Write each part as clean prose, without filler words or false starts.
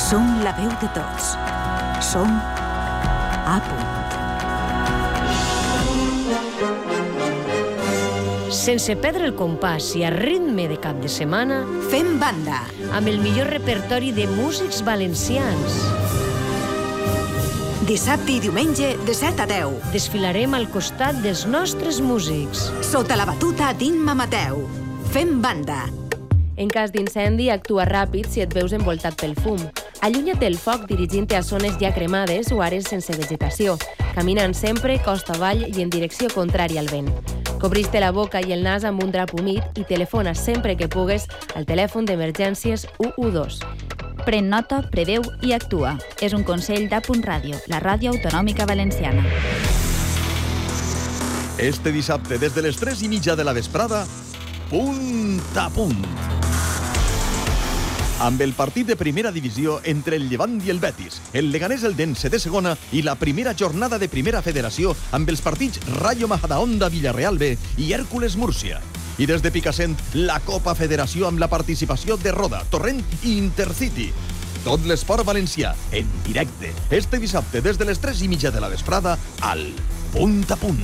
Som la veu de tots. Som A Punt. Sense perdre el compàs i a ritme de cap de setmana, Fem banda. amb el millor repertori de músics valencians. Dissabte i diumenge de 7 a 10. Desfilarem al costat dels nostres músics. Sota la batuta d'Imma Mateu. Fem banda. En cas d'incendi, actua ràpid si et veus envoltat pel fum. Allunya't del foc dirigint-te a zones ja cremades o àrees sense vegetació, caminant sempre costa avall i en direcció contrària al vent. Cobreix-te la boca i el nas amb un drap humit i telefona sempre que pugues al telèfon d'emergències 112. Pren nota, preveu i actua. És un consell d'A Punt Ràdio, la ràdio autonòmica valenciana. Este dissabte, des de les 3:30 de la vesprada, Punt a Punt. Amb el partit de primera divisió entre el Llevant i el Betis, el Leganés Eldense de segona i la primera jornada de primera federació amb els partits Rayo Majadahonda Villarreal B i Hèrcules Múrcia. I des de Picassent, la Copa Federació amb la participació de Roda, Torrent i Intercity. Tot l'esport valencià, en directe, este dissabte des de les 3:30 de la vesprada al Punt a Punt.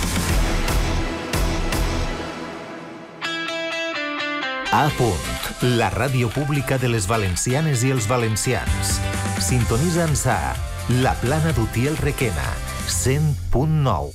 A Punt, la ràdio pública de les valencianes i els valencians. Sintonitza'ns a La Plana d'Utiel Requena, 100.9.